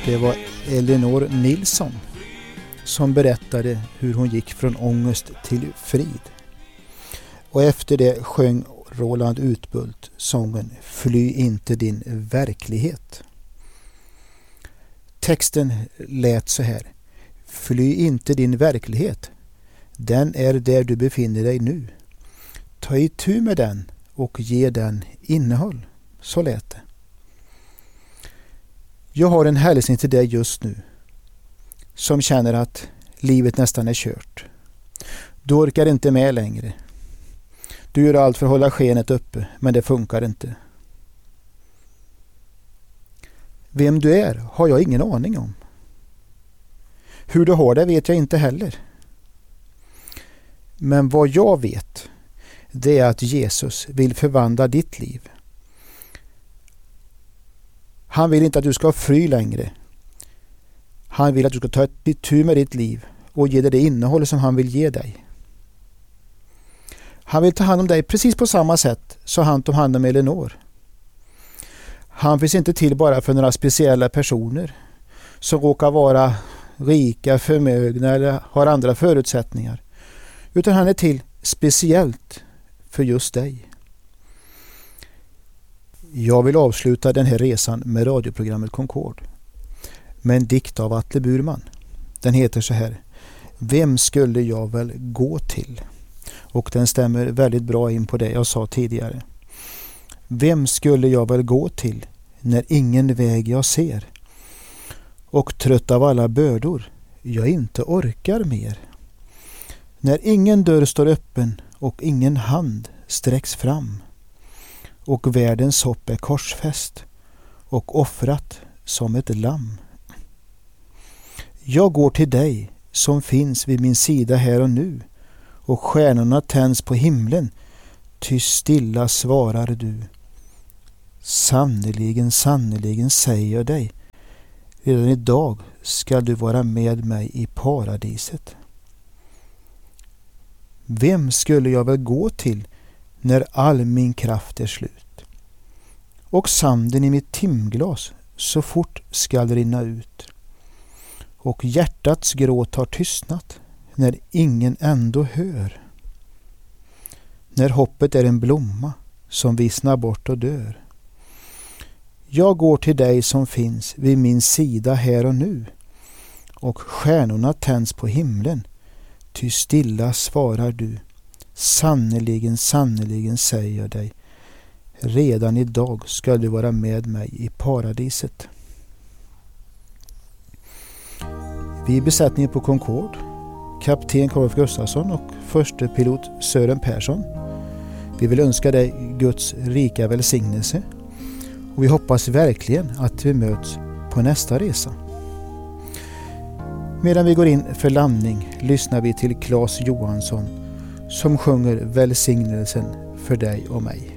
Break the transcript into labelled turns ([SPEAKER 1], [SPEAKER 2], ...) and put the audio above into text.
[SPEAKER 1] Det var Elinor Nilsson som berättade hur hon gick från ångest till frid. Och efter det sjöng Roland Utbult sången Fly inte din verklighet. Texten lät så här: Fly inte din verklighet. Den är där du befinner dig nu. Ta itu med den och ge den innehåll. Så lät det. Jag har en hälsning till dig just nu som känner att livet nästan är kört. Du orkar inte med längre. Du gör allt för att hålla skenet uppe, men det funkar inte. Vem du är har jag ingen aning om. Hur du har det vet jag inte heller. Men vad jag vet, det är att Jesus vill förvandla ditt liv. Han vill inte att du ska fly längre. Han vill att du ska ta ett tur med ditt liv och ge dig det innehåll som han vill ge dig. Han vill ta hand om dig precis på samma sätt som han tog hand om Elinor. Han finns inte till bara för några speciella personer som råkar vara rika, förmögna eller har andra förutsättningar. Utan han är till speciellt för just dig. Jag vill avsluta den här resan med radioprogrammet Concord med en dikt av Atle Burman. Den heter så här: Vem skulle jag väl gå till? Och den stämmer väldigt bra in på det jag sa tidigare. Vem skulle jag väl gå till när ingen väg jag ser? Och trött av alla bördor jag inte orkar mer. När ingen dörr står öppen och ingen hand sträcks fram. Och världens hopp är korsfäst och offrat som ett lamm. Jag går till dig som finns vid min sida här och nu, och stjärnorna tänds på himlen, ty stilla svarar du. Sannerligen, sannerligen säger jag dig, redan idag ska du vara med mig i paradiset. Vem skulle jag väl gå till när all min kraft är slut? Och sanden i mitt timglas så fort skall rinna ut. Och hjärtats gråt har tystnat när ingen ändå hör. När hoppet är en blomma som vissnar bort och dör. Jag går till dig som finns vid min sida här och nu, och stjärnorna tänds på himlen, ty stilla svarar du. Sannerligen, sannerligen säger jag dig, redan idag ska du vara med mig i paradiset. Vi är besättningen på Concord, kapten Karl Gustafsson och förste pilot Sören Persson. Vi vill önska dig Guds rika välsignelse, och vi hoppas verkligen att vi möts på nästa resa. Medan vi går in för landning lyssnar vi till Claes Johansson som sjunger välsignelsen för dig och mig.